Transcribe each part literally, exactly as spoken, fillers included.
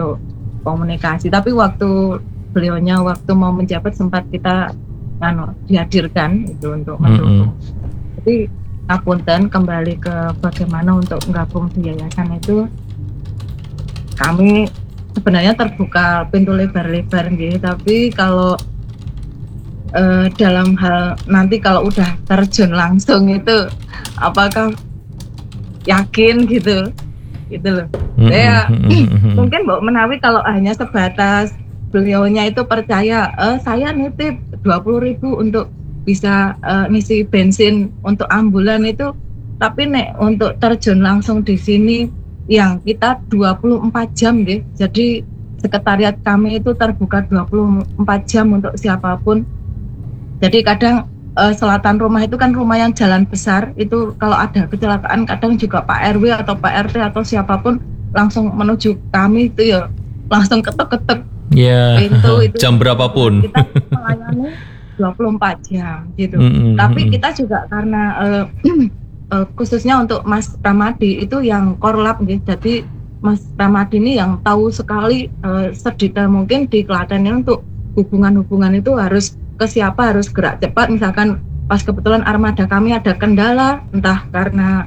untuk komunikasi. Tapi waktu beliaunya waktu mau menjabat sempat kita anu dihadirkan itu untuk mendukung. Mm-hmm. Jadi ngapunten kembali ke bagaimana untuk menggabung di yayasan itu, kami sebenarnya terbuka pintu lebar-lebar gitu, tapi kalau uh, dalam hal nanti kalau udah terjun langsung itu apakah yakin gitu gitu loh. Mm-hmm. Saya mungkin Mbak Menawi kalau hanya sebatas beliaunya itu percaya, eh, saya nitip dua puluh ribu untuk bisa uh, ngisi bensin untuk ambulan itu, tapi nek untuk terjun langsung di sini yang kita dua puluh empat jam gitu. Jadi sekretariat kami itu terbuka dua puluh empat jam untuk siapapun. Jadi kadang uh, selatan rumah itu kan rumah yang jalan besar, itu kalau ada kecelakaan kadang juga Pak R W atau Pak R T atau siapapun langsung menuju kami itu ya langsung ketek-ketek. Ya, yeah. Jam berapapun. Kita melayani dua puluh empat jam gitu. Mm-hmm. Tapi kita juga karena uh, uh, khususnya untuk Mas Ramadi itu yang korlap gitu. Jadi Mas Ramadi ini yang tahu sekali uh, sedetail mungkin di Klaten ini untuk hubungan-hubungan itu harus ke siapa, harus gerak cepat. Misalkan pas kebetulan armada kami ada kendala, entah karena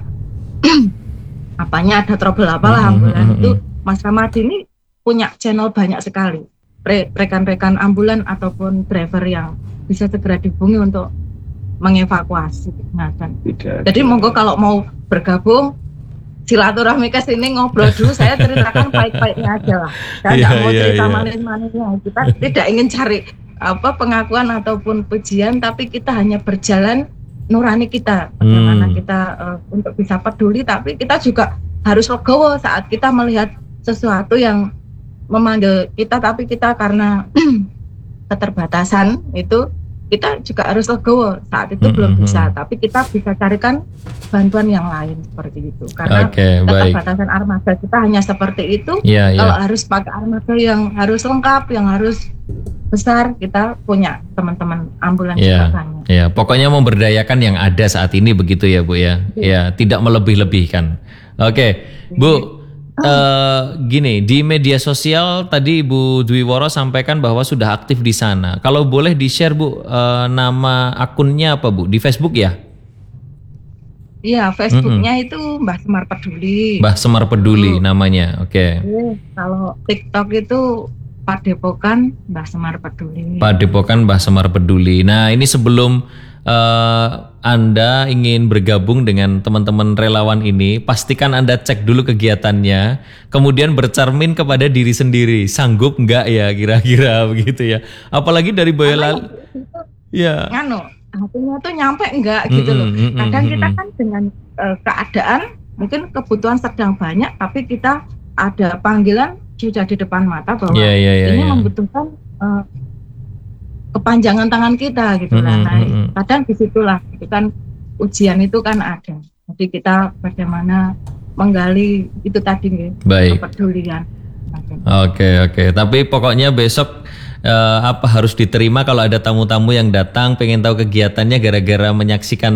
apanya ada trouble apalah mm-hmm. ambulan itu, Mas Ramadi ini punya channel banyak sekali. Rekan-rekan ambulan ataupun driver yang bisa segera dihubungi untuk mengevakuasi. Nah, kan. Jadi monggo kalau mau bergabung silaturahmi ke sini ngobrol dulu, saya ceritakan baik-baiknya aja lah. Saya yeah, tidak mau yeah, cerita yeah. manis-manisnya. Kita tidak ingin cari apa pengakuan ataupun pujian, tapi kita hanya berjalan nurani kita. Bagaimana hmm. kita uh, untuk bisa peduli, tapi kita juga harus legowo saat kita melihat sesuatu yang memanggil kita, tapi kita karena keterbatasan itu kita juga harus legowo saat itu mm-hmm. belum bisa, tapi kita bisa carikan bantuan yang lain seperti itu karena okay, keterbatasan baik. Armada kita hanya seperti itu. Yeah, kalau yeah. harus pakai armada yang harus lengkap, yang harus besar, kita punya teman-teman ambulans yeah, juga. Ya, yeah. Pokoknya memberdayakan yang ada saat ini begitu ya Bu ya. Ya, yeah. Tidak melebih-lebihkan. Oke, okay. Bu. Uh, gini, di media sosial tadi Ibu Dwi Woro sampaikan bahwa sudah aktif di sana. Kalau boleh di-share Bu, uh, nama akunnya apa Bu? Di Facebook ya? Iya, Facebooknya mm-hmm. itu Mbah Semar Peduli. Mbah Semar Peduli uh. namanya, oke. Okay. Kalau TikTok itu Padepokan Mbah Semar Peduli. Padepokan Mbah Semar Peduli. Nah, ini sebelum Uh, Anda ingin bergabung dengan teman-teman relawan ini, pastikan Anda cek dulu kegiatannya, kemudian bercermin kepada diri sendiri, sanggup enggak ya kira-kira begitu ya. Apalagi dari Boyolali. Ya. Nganu, hatinya tuh nyampe enggak gitu mm-hmm, loh. Kadang mm-hmm. kita kan dengan uh, keadaan mungkin kebutuhan sedang banyak, tapi kita ada panggilan sudah di depan mata bahwa yeah, yeah, yeah, ini yeah. membutuhkan uh, kepanjangan tangan kita gitu lah. Nah, mm-hmm. kadang disitulah itu kan ujian itu kan ada. Jadi kita bagaimana menggali itu tadi nih, kepedulian. Oke okay, oke. Okay. Tapi pokoknya besok uh, apa harus diterima kalau ada tamu-tamu yang datang pengen tahu kegiatannya gara-gara menyaksikan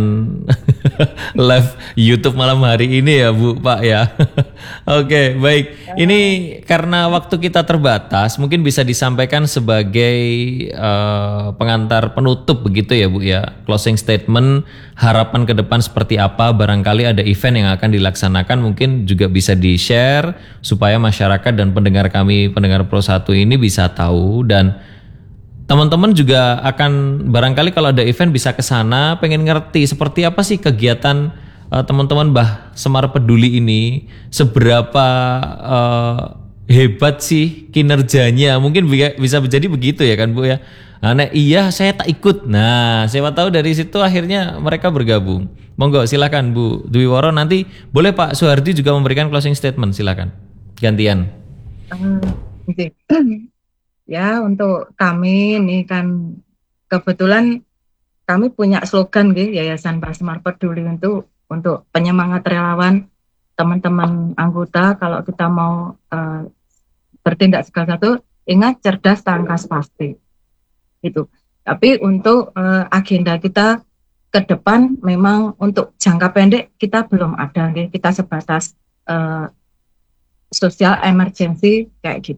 live YouTube malam hari ini ya Bu Pak ya. Oke okay, baik. Ini karena waktu kita terbatas, mungkin bisa disampaikan sebagai uh, pengantar penutup begitu ya Bu ya. Closing statement, harapan ke depan seperti apa? Barangkali ada event yang akan dilaksanakan, mungkin juga bisa di-share supaya masyarakat dan pendengar kami, pendengar Pro satu ini bisa tahu, dan teman-teman juga akan barangkali kalau ada event bisa ke sana, pengen ngerti seperti apa sih kegiatan uh, teman-teman Mbah Semar Peduli ini, seberapa uh, hebat sih kinerjanya. Mungkin bisa menjadi begitu ya kan Bu ya. Nah, nek iya saya tak ikut. Nah, siapa tahu dari situ akhirnya mereka bergabung. Monggo silakan Bu Dwi Woro, nanti boleh Pak Suhardi juga memberikan closing statement, silakan. Gantian. Uh, okay. Ya, untuk kami ini kan kebetulan kami punya slogan gitu, Yayasan Mbah Semar Peduli untuk untuk penyemangat relawan teman-teman anggota kalau kita mau uh, bertindak segala satu, ingat cerdas tangkas pasti. Itu. Tapi untuk uh, agenda kita ke depan memang untuk jangka pendek kita belum ada gitu. Kita sebatas uh, sosial emergency kayak gitu.